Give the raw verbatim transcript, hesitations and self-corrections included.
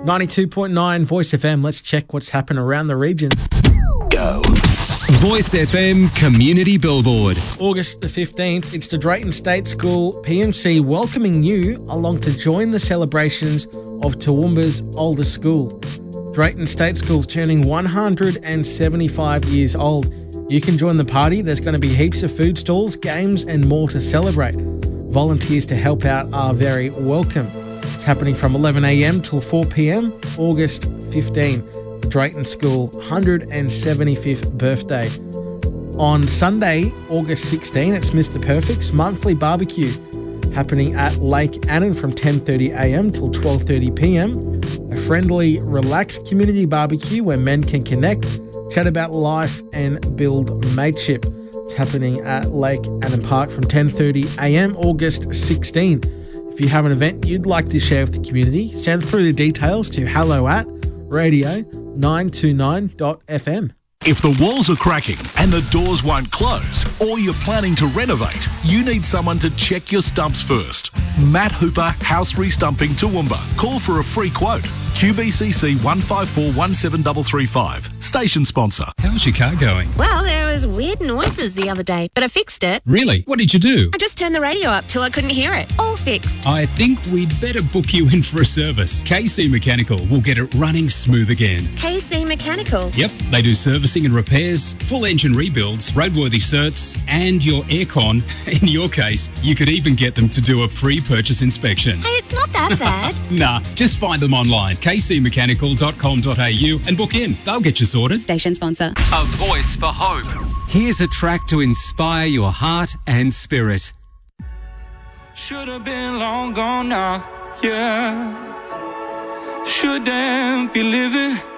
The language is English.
ninety-two point nine Voice F M. Let's check what's happened around the region. Go. Voice F M Community Billboard. August the fifteenth, it's the Drayton State School P M C welcoming you along to join the celebrations of Toowoomba's oldest school. Drayton State School's turning one hundred seventy-five years old. You can join the party. There's going to be heaps of food stalls, games and more to celebrate. Volunteers to help out are very welcome. It's happening from eleven a m till four p m, August fifteenth. Drayton School one hundred seventy-fifth birthday. On Sunday, August sixteenth, it's Mister Perfect's monthly barbecue happening at Lake Annan from ten thirty a m till twelve thirty p m. A friendly, relaxed community barbecue where men can connect, chat about life and build mateship. It's happening at Lake Annan Park from ten thirty a m, August sixteenth. If you have an event you'd like to share with the community, send through the details to hello at radio nine two nine dot f m. If the walls are cracking and the doors won't close, or you're planning to renovate, you need someone to check your stumps first. Matt Hooper, House Restumping Toowoomba. Call for a free quote. Q B C C one five four one seven three three five. Station sponsor. How's your car going? Well, there was weird noises the other day, but I fixed it. Really? What did you do? I just turned the radio up till I couldn't hear it. All fixed. I think we'd better book you in for a service. K C Mechanical will get it running smooth again. K C Mechanical? Yep, they do servicing and repairs, full engine rebuilds, roadworthy certs, and your aircon. In your case, you could even get them to do a pre-purchase inspection. Hey, it's not that bad. Nah, just find them online, k c mechanical dot com dot a u, and book in. They'll get you sorted. Station sponsor. A voice for hope. Here's a track to inspire your heart and spirit. Should have been long gone now, yeah. Shouldn't be living